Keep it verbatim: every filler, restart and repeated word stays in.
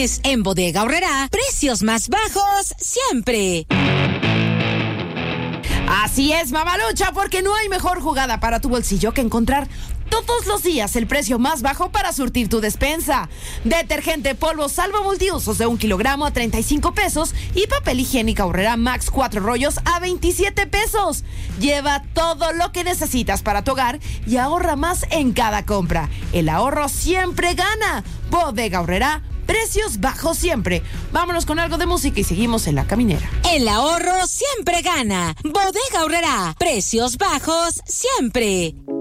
mes. En Bodega Aurrerá, precios más bajos siempre. Así es, mamalucha, porque no hay mejor jugada para tu bolsillo que encontrar todos los días el precio más bajo para surtir tu despensa. Detergente polvo salvo multiusos de un kilogramo a treinta y cinco pesos y papel higiénico Aurrerá Max cuatro rollos a veintisiete pesos. Lleva todo lo que necesitas para tu hogar y ahorra más en cada compra. El ahorro siempre gana. Bodega Aurrerá, precios bajos siempre. Vámonos con algo de música y seguimos en La Caminera. El ahorro siempre gana. Bodega Aurrerá, precios bajos siempre.